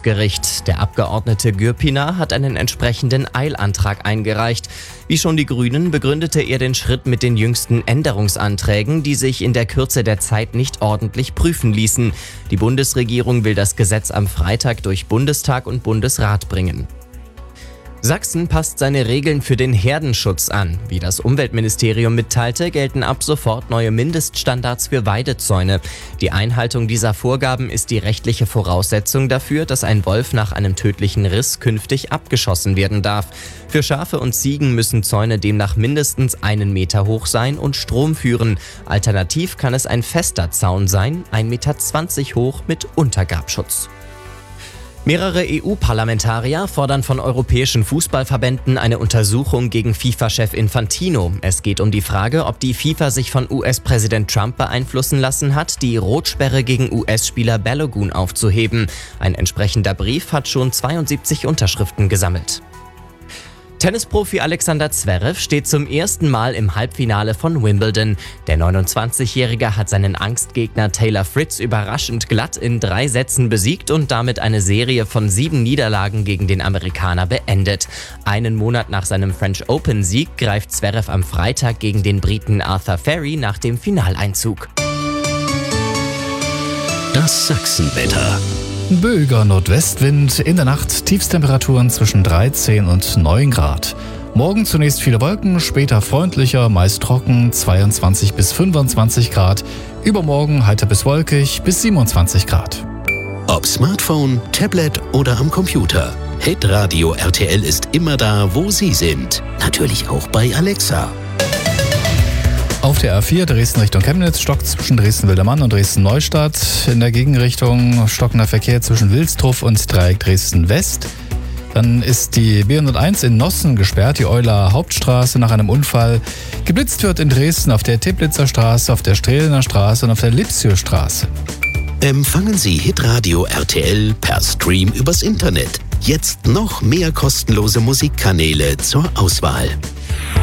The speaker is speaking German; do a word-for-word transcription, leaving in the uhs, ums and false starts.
Bundesgericht. Der Abgeordnete Gürpiner hat einen entsprechenden Eilantrag eingereicht. Wie schon die Grünen begründete er den Schritt mit den jüngsten Änderungsanträgen, die sich in der Kürze der Zeit nicht ordentlich prüfen ließen. Die Bundesregierung will das Gesetz am Freitag durch Bundestag und Bundesrat bringen. Sachsen passt seine Regeln für den Herdenschutz an. Wie das Umweltministerium mitteilte, gelten ab sofort neue Mindeststandards für Weidezäune. Die Einhaltung dieser Vorgaben ist die rechtliche Voraussetzung dafür, dass ein Wolf nach einem tödlichen Riss künftig abgeschossen werden darf. Für Schafe und Ziegen müssen Zäune demnach mindestens einen Meter hoch sein und Strom führen. Alternativ kann es ein fester Zaun sein, ein Meter zwanzig hoch mit Untergabschutz. Mehrere E U-Parlamentarier fordern von europäischen Fußballverbänden eine Untersuchung gegen FIFA-Chef Infantino. Es geht um die Frage, ob die FIFA sich von U S-Präsident Trump beeinflussen lassen hat, die Rotsperre gegen U S-Spieler Balogun aufzuheben. Ein entsprechender Brief hat schon zweiundsiebzig Unterschriften gesammelt. Tennisprofi Alexander Zverev steht zum ersten Mal im Halbfinale von Wimbledon. Der neunundzwanzigjährige hat seinen Angstgegner Taylor Fritz überraschend glatt in drei Sätzen besiegt und damit eine Serie von sieben Niederlagen gegen den Amerikaner beendet. Einen Monat nach seinem French Open-Sieg greift Zverev am Freitag gegen den Briten Arthur Ferry nach dem Finaleinzug. Das Sachsenwetter. Böiger Nordwestwind, in der Nacht Tiefstemperaturen zwischen dreizehn und neun Grad. Morgen zunächst viele Wolken, später freundlicher, meist trocken, zweiundzwanzig bis fünfundzwanzig Grad. Übermorgen heiter bis wolkig bis siebenundzwanzig Grad. Ob Smartphone, Tablet oder am Computer. Hitradio R T L ist immer da, wo Sie sind. Natürlich auch bei Alexa. Auf der A vier Dresden Richtung Chemnitz stockt zwischen Dresden-Wildermann und Dresden-Neustadt. In der Gegenrichtung stockender Verkehr zwischen Wilstrup und Dreieck Dresden-West. Dann ist die B hunderteins in Nossen gesperrt, die Euler Hauptstraße nach einem Unfall. Geblitzt wird in Dresden auf der Teplitzer Straße, auf der Strehlener Straße und auf der Lipsiusstraße. Empfangen Sie Hitradio R T L per Stream übers Internet. Jetzt noch mehr kostenlose Musikkanäle zur Auswahl.